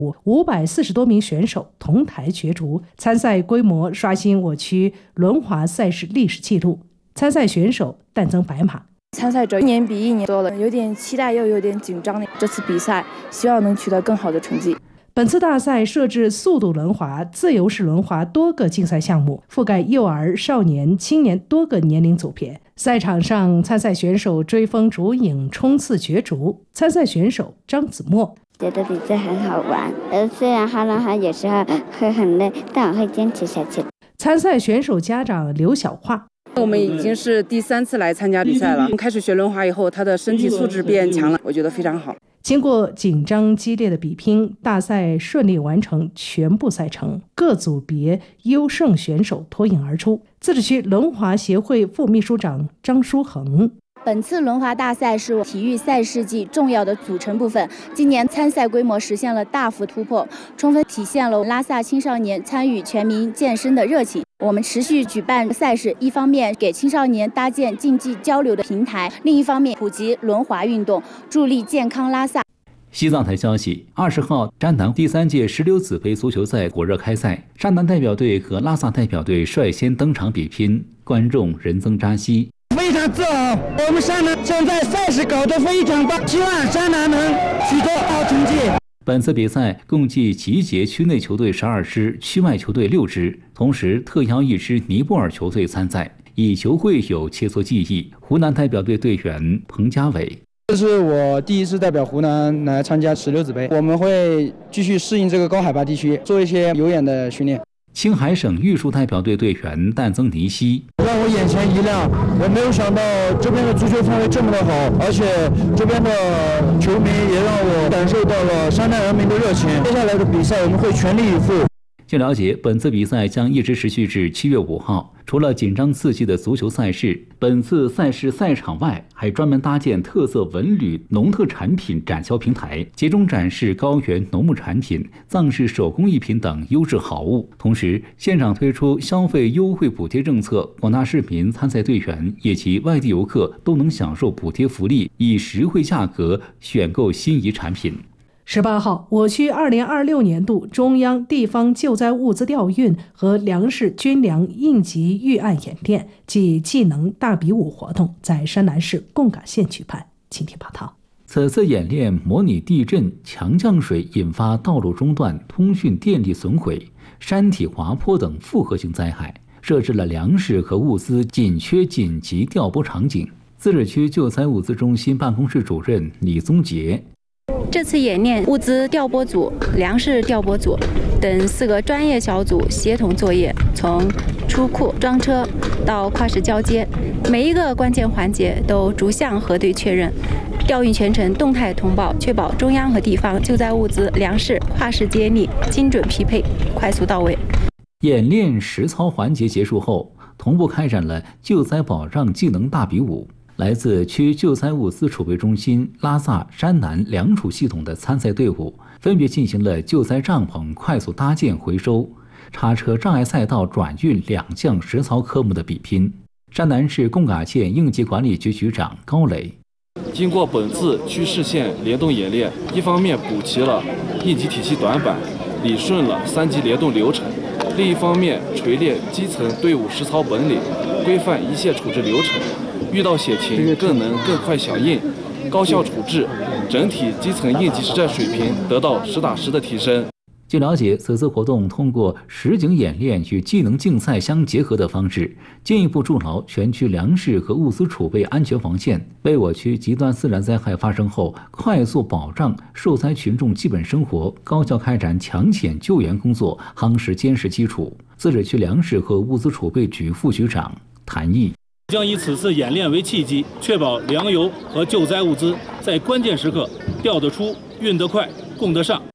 540多名选手同台角逐，参赛规模刷新我区轮滑赛事历史纪录。参赛选手诞增白马。 参赛者一年比一年多了，有点期待又有点紧张。这次比赛希望能取得更好的成绩。 本次大赛设置速度轮滑、自由式轮滑多个竞赛项目，覆盖幼儿、少年、青年多个年龄组别。赛场上，参赛选手追风逐影冲刺角逐。参赛选手张子墨觉得比赛很好玩，虽然哈拉哈有时候会很累，但我会坚持下去。 参赛选手家长刘小桦， 我们已经是第3次来参加比赛了。开始学轮滑以后，他的身体素质变强了，我觉得非常好。 经过紧张激烈的比拼，大赛顺利完成全部赛程，各组别优胜选手脱颖而出。自治区轮滑协会副秘书长张书恒， 本次轮滑大赛是体育赛事季重要的组成部分，今年参赛规模实现了大幅突破，充分体现了拉萨青少年参与全民健身的热情。我们持续举办赛事，一方面给青少年搭建竞技交流的平台，另一方面普及轮滑运动，助力健康拉萨。 西藏台消息，20号山南第3届石榴籽杯足球赛火热开赛，山南代表队和拉萨代表队率先登场比拼，观众人增扎西。 非常自豪，我们山南现在赛事搞得非常棒，希望山南能取得好成绩。 本次比赛共计集结区内球队12支，区外球队6支，同时特邀1支尼泊尔球队参赛，以球会友切磋技艺。湖南代表队队员彭家伟， 这是我第1次代表湖南来参加石榴籽杯，我们会继续适应这个高海拔地区，做一些有氧的训练。 青海省玉树代表队队员诞增尼西， 让我眼前一亮，我没有想到这边的足球氛围这么的好，而且这边的球迷也让我感受到了山南人民的热情。接下来的比赛我们会全力以赴。 据了解，本次比赛将一直持续至7月5号。除了紧张刺激的足球赛事，本次赛事赛场外还专门搭建特色文旅农特产品展销平台，集中展示高原农牧产品、藏式手工艺品等优质好物。同时，现场推出消费优惠补贴政策，广大市民、参赛队员以及外地游客都能享受补贴福利，以实惠价格选购心仪产品。 18号，我区2026年度中央地方救灾物资调运和粮食军粮应急预案演练暨技能大比武活动在山南市贡嘎县举办。请听报道。 此次演练模拟地震、强降水引发道路中断、通讯电力损毁、山体滑坡等复合性灾害，设置了粮食和物资紧缺紧急调拨场景。自治区救灾物资中心办公室主任李宗杰， 这次演练物资调拨组、粮食调拨组等4个专业小组协同作业，从出库、装车到跨市交接，每一个关键环节都逐项核对确认，调运全程动态通报，确保中央和地方救灾物资、粮食跨市接力精准匹配、快速到位。 演练实操环节结束后，同步开展了救灾保障技能大比武。来自区救灾物资储备中心、拉萨、山南2处系统的参赛队伍，分别进行了救灾帐篷快速搭建回收、叉车障碍赛道转运2项实操科目的比拼。山南市贡嘎县应急管理局局长高磊， 经过本次区市县联动演练，一方面补齐了应急体系短板，理顺了3级联动流程，另一方面锤炼基层队伍实操本领，规范一线处置流程，遇到险情更能更快响应，高效处置，整体基层应急实战水平得到实打实的提升。 据了解，此次活动通过实景演练与技能竞赛相结合的方式，进一步筑牢全区粮食和物资储备安全防线，为我区极端自然灾害发生后快速保障受灾群众基本生活、高效开展抢险救援工作夯实坚实基础。自治区粮食和物资储备局副局长谭毅， 将以此次演练为契机，确保粮油和救灾物资在关键时刻调得出、运得快、供得上。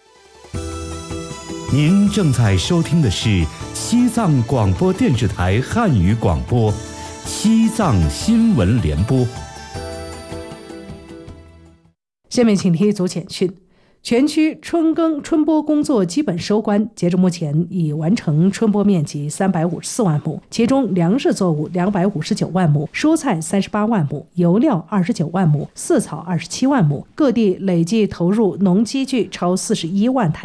您正在收听的是西藏广播电视台汉语广播，西藏新闻联播。 下面请听组简讯。 全区春耕春播工作基本收官，截至目前已完成春播面积354万亩，其中粮食作物259万亩，蔬菜38万亩，油料29万亩，饲草27万亩，各地累计投入农机具超41万台。